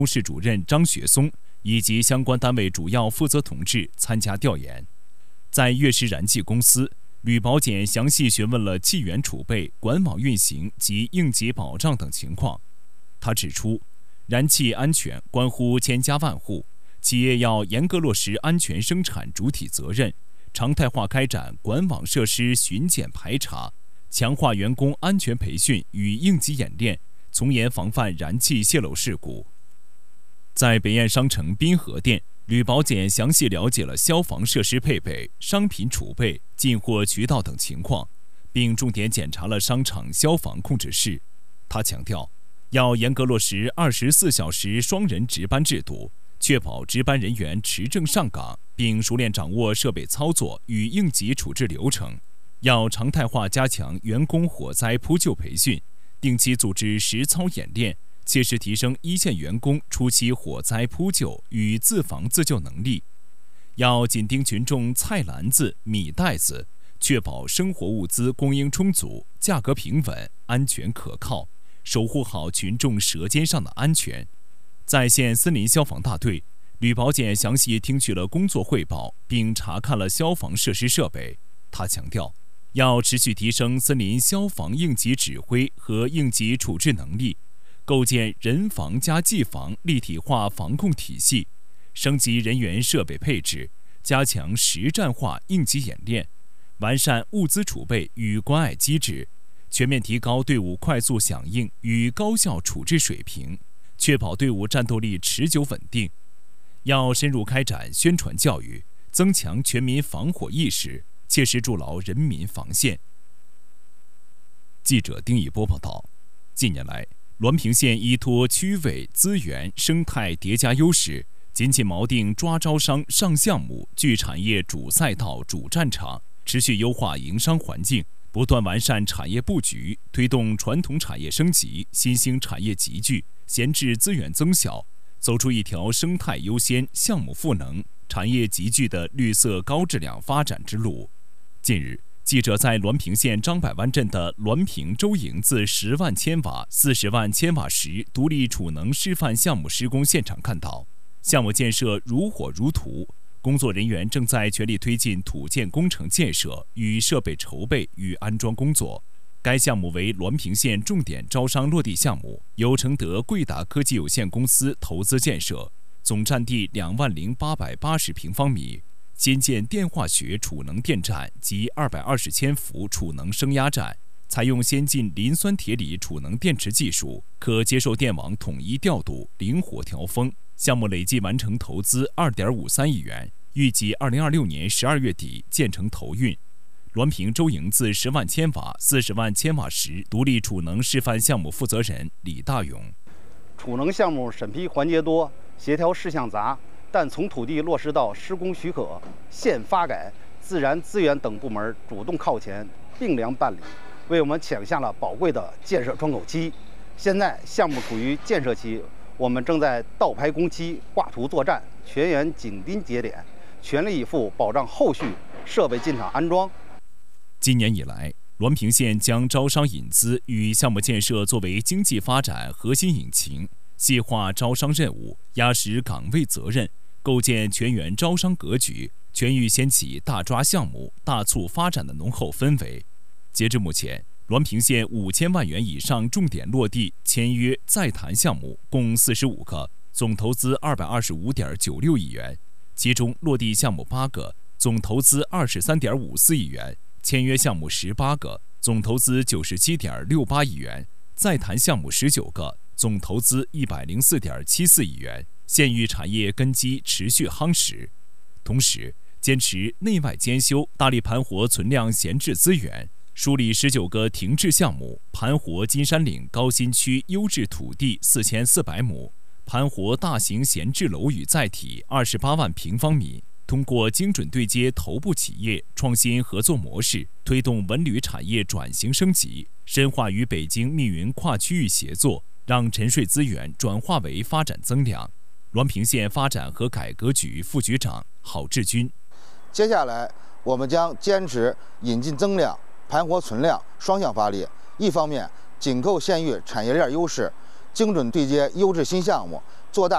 室主任张雪松以及相关单位主要负责同志参加调研。在粤石燃气公司，吕保检详细询问了气源储备、管网运行及应急保障等情况。他指出，燃气安全关乎千家万户，企业要严格落实安全生产主体责任，常态化开展管网设施巡检排查，强化员工安全培训与应急演练，从严防范燃气泄漏事故。在北燕商城滨河店，吕保检详细了解了消防设施配备、商品储备、进货渠道等情况，并重点检查了商场消防控制室。他强调，要严格落实24小时双人值班制度，确保值班人员持证上岗，并熟练掌握设备操作与应急处置流程。要常态化加强员工火灾扑救培训，定期组织实操演练，切实提升一线员工初期火灾扑救与自防自救能力。要紧盯群众菜篮子、米袋子，确保生活物资供应充足、价格平稳、安全可靠，守护好群众舌尖上的安全。在线森林消防大队，吕保检详细听取了工作汇报，并查看了消防设施设备。他强调，要持续提升森林消防应急指挥和应急处置能力，构建人防加技防立体化防控体系，升级人员设备配置，加强实战化应急演练，完善物资储备与关爱机制，全面提高队伍快速响应与高效处置水平，确保队伍战斗力持久稳定。要深入开展宣传教育，增强全民防火意识，切实筑牢人民防线。记者丁一波报道，近年来，滦平县依托区位、资源、生态叠加优势，紧紧锚定抓招商、上项目、聚产业主赛道、主战场，持续优化营商环境，不断完善产业布局，推动传统产业升级、新兴产业集聚、闲置资源增效，走出一条生态优先、项目赋能、产业集聚的绿色高质量发展之路。近日，记者在滦平县张柏湾镇的滦平周营子10万千瓦、40万千瓦时独立储能示范项目施工现场看到，项目建设如火如荼，工作人员正在全力推进土建工程建设与设备筹备与安装工作。该项目为滦平县重点招商落地项目，由承德贵达科技有限公司投资建设，总占地20880平方米。新建电化学储能电站及220千伏储能升压站，采用先进磷酸铁锂储能电池技术，可接受电网统一调度、灵活调峰。项目累计完成投资2.53亿元，预计2026年12月底建成投运。滦平周营子10万千瓦、40万千瓦时独立储能示范项目负责人李大勇： 储能项目审批环节多，协调事项杂。但从土地落实到施工许可、县发改、自然资源等部门主动靠前，并量办理，为我们抢下了宝贵的建设窗口期。现在项目处于建设期，我们正在倒排工期、挂图作战，全员紧盯节点，全力以赴保障后续设备进场安装。 今年以来，滦平县将招商引资与项目建设作为经济发展核心引擎，细化招商任务，压实岗位责任，构建全员招商格局，全域掀起大抓项目、大促发展的浓厚氛围。截至目前，滦平县5000万元以上重点落地、签约、在谈项目共45个，总投资225.96亿元，其中落地项目8个，总投资23.54亿元；签约项目18个，总投资97.68亿元；在谈项目19个，总投资104.74亿元。县域产业根基持续夯实，同时坚持内外兼修，大力盘活存量闲置资源，梳理19个停滞项目，盘活金山岭高新区优质土地4400亩，盘活大型闲置楼宇载体28万平方米。通过精准对接头部企业、创新合作模式，推动文旅产业转型升级，深化与北京密云跨区域协作，让沉睡资源转化为发展增量。滦平县发展和改革局副局长郝志军： 接下来，我们将坚持引进增量、盘活存量双向发力。一方面，紧扣县域产业链优势，精准对接优质新项目， 做大。